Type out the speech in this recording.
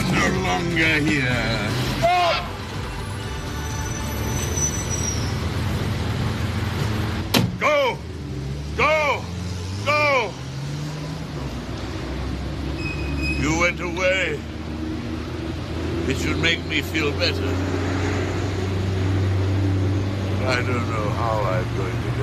not no longer here. Stop! Go! Go! Go! You went away. It should make me feel better. I don't know how I'm going to